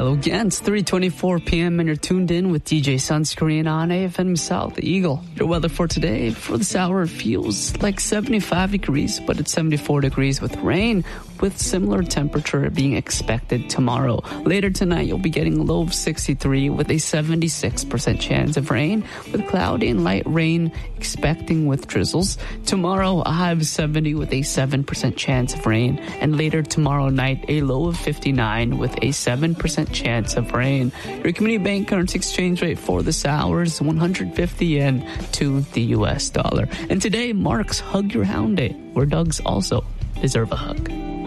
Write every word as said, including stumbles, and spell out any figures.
Hello again, it's three twenty-four p.m. and you're tuned in with D J Sunscreen on A F M South Eagle. Your weather for today, for this hour, feels like seventy-five degrees, but it's seventy-four degrees with rain, with similar temperature being expected tomorrow. Later tonight, you'll be getting a low of sixty-three with a seventy-six percent chance of rain, with cloudy and light rain expecting with drizzles. Tomorrow, a high of seventy with a seven percent chance of rain, and later tomorrow night, a low of fifty-nine with a seven percent chance of rain. Your community bank currency exchange rate for this hour is one hundred fifty yen to the U S dollar. And today marks Hug Your Hound Day, where dogs also deserve a hug.